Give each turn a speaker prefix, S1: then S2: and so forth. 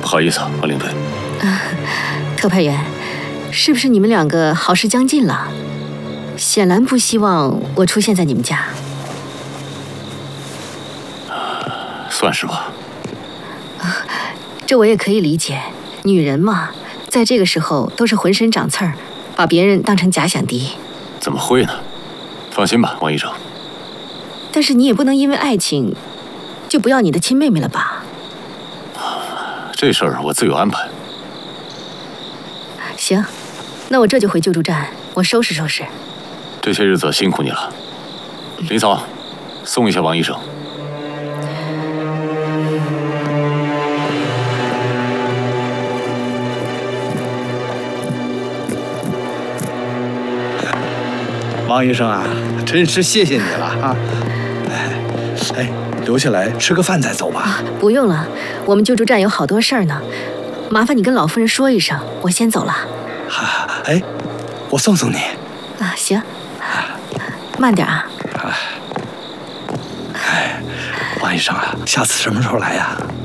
S1: 好意思啊，王领队。
S2: 特派员，是不是你们两个好事将近了？显然不希望我出现在你们家。
S1: 算是吧。
S2: 这我也可以理解，女人嘛，在这个时候都是浑身长刺儿，把别人当成假想敌。
S1: 怎么会呢？放心吧，王医生。
S2: 但是你也不能因为爱情，就不要你的亲妹妹了吧？
S1: 这事儿我自有安排。
S2: 行，那我这就回救助站，我收拾收拾。
S1: 这些日子辛苦你了，林嫂，送一下王医生。
S3: 王医生啊，真是谢谢你了啊！哎，留下来吃个饭再走吧。
S2: 不用了，我们救助站有好多事儿呢，麻烦你跟老夫人说一声，我先走了。
S3: 哎，我送送你。
S2: 啊，行，慢点啊。
S3: 哎，王医生啊，下次什么时候来呀？